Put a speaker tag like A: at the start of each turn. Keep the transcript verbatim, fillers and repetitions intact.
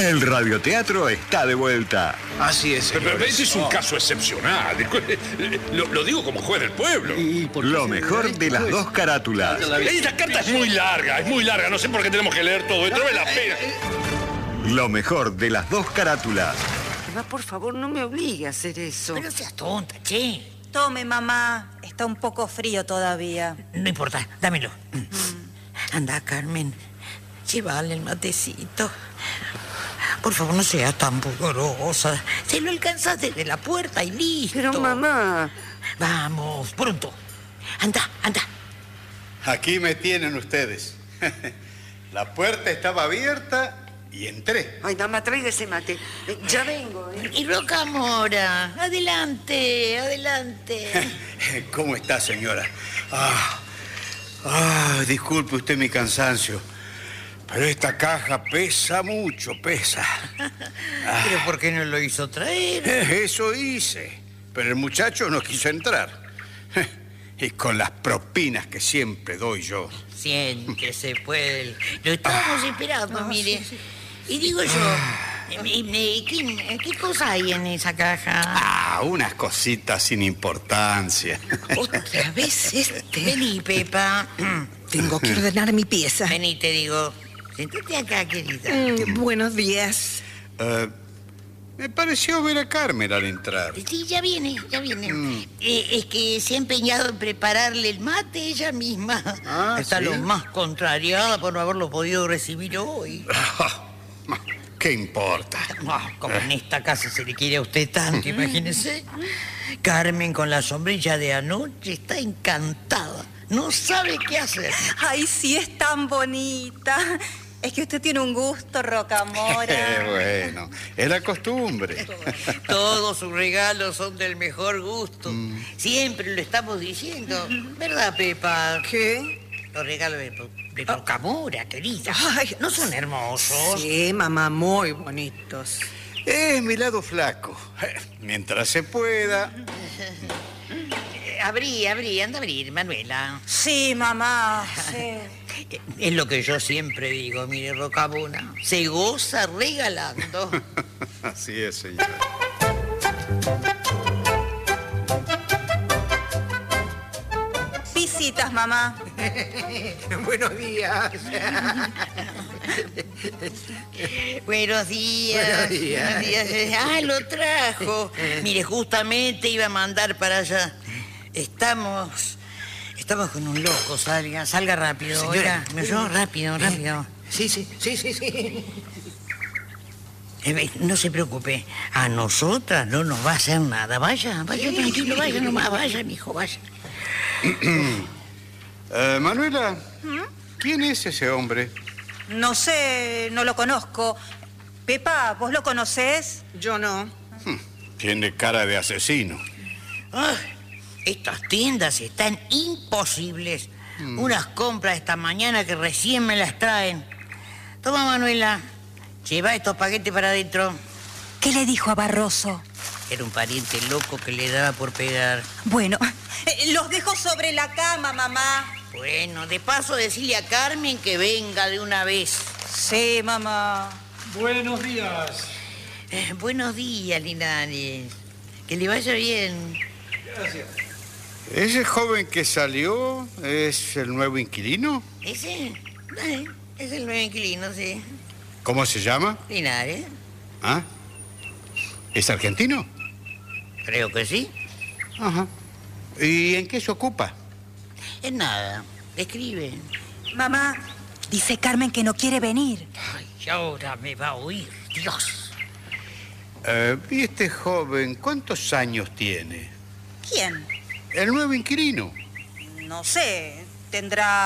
A: El radioteatro está de vuelta.
B: Así es, señores.
C: Pero este es un caso excepcional. Lo, lo digo como juez del pueblo.
A: Lo mejor de las dos carátulas.
C: Esta carta es muy larga, es muy larga. No sé por qué tenemos que leer todo. Esto no vale la pena.
A: Lo mejor de las dos carátulas.
D: Eva, por favor, no me obligue a hacer eso.
E: Pero seas tonta, che.
F: Tome, mamá. Está un poco frío todavía.
E: No importa, dámelo.
D: Mm. Anda, Carmen. Llévale el matecito. Por favor, no seas tan pudorosa.
E: Se lo alcanzás desde la puerta y listo.
D: Pero, mamá...
E: Vamos, pronto. Anda, anda.
B: Aquí me tienen ustedes. La puerta estaba abierta y entré.
D: Ay, mamá, traiga ese mate. Eh, ya vengo, ¿eh?
E: Y Rocamora, adelante, adelante.
B: ¿Cómo está, señora? Ah, ah, disculpe usted mi cansancio, pero esta caja pesa mucho, pesa.
D: Ah. ¿Pero por qué no lo hizo traer?
B: Eso hice, pero el muchacho no quiso entrar. Y con las propinas que siempre doy yo.
E: Siéntese, pues. Lo estábamos ah, esperando, no, mire. Sí, sí. Y digo yo, ah. ¿qué, ¿qué cosa hay en esa caja?
B: Ah, unas cositas sin importancia.
D: ¿Otra vez este?
E: Vení, Pepa.
D: Tengo que ordenar mi pieza.
E: Vení, te digo. Sentate acá, querida.
D: Mm, buenos días.
B: Uh, me pareció ver a Carmen al entrar.
E: Sí, ya viene, ya viene. Mm. Eh, es que se ha empeñado en prepararle el mate ella misma.
B: Ah,
E: Está
B: ¿sí?
E: lo más contrariada por no haberlo podido recibir hoy.
B: ¿Qué importa?
E: Oh, como en esta casa se le quiere a usted tanto, imagínese. Carmen con la sombrilla de anoche está encantada. No sabe qué hacer.
F: Ay, sí, es tan bonita. Es que usted tiene un gusto, Rocamora.
B: Bueno, es la costumbre.
E: Todos sus regalos son del mejor gusto. Mm. Siempre lo estamos diciendo. ¿Verdad, Pepa?
D: ¿Qué?
E: Los regalos de, de Rocamora, querida. Ay, ¿no son hermosos?
D: Sí, mamá, muy bonitos.
B: Es mi lado flaco. Mientras se pueda.
E: Abrí, abrí, anda a abrir, Manuela.
F: Sí, mamá, sí.
E: Es lo que yo siempre digo, mire, Rocamora. Se goza regalando.
B: Así es, señora.
F: Visitas, mamá.
D: Buenos días.
E: Buenos días.
D: Buenos días.
E: Buenos días. Ah, lo trajo. Mire, justamente iba a mandar para allá. Estamos... Estamos con un loco, salga. Salga rápido.
D: Señora.
E: Oiga, ¿me oyó? Rápido, rápido.
D: Sí, sí, sí, sí, sí.
E: Eh, no se preocupe. A nosotras no nos va a hacer nada. Vaya, vaya, sí, tranquilo, vaya nomás. Vaya, mijo, vaya.
B: uh, Manuela, ¿Mm? ¿quién es ese hombre?
F: No sé, no lo conozco. Pepa, ¿vos lo conocés?
D: Yo no.
B: Hmm, tiene cara de asesino.
E: Ay, estas tiendas están imposibles. Mm. Unas compras esta mañana que recién me las traen. Toma, Manuela, lleva estos paquetes para adentro.
F: ¿Qué le dijo a Barroso?
E: Era un pariente loco que le daba por pegar.
F: Bueno, eh, los dejo sobre la cama, mamá.
E: Bueno, de paso decirle a Carmen que venga de una vez.
F: Sí, mamá.
G: Buenos días.
E: Eh, buenos días, Linares. Que le vaya bien.
G: Gracias.
B: ¿Ese joven que salió es el nuevo inquilino?
E: ¿Ese? Eh, es el nuevo inquilino, sí.
B: ¿Cómo se llama?
E: Linares.
B: ¿Ah? ¿Es argentino?
E: Creo que sí.
B: Ajá. ¿Y en qué se ocupa?
E: En nada. Escribe.
F: Mamá, dice Carmen que no quiere venir.
E: Ay, ahora me va a oír. Dios.
B: Uh, ¿Y este joven cuántos años tiene?
F: ¿Quién?
B: El nuevo inquilino.
F: No sé, tendrá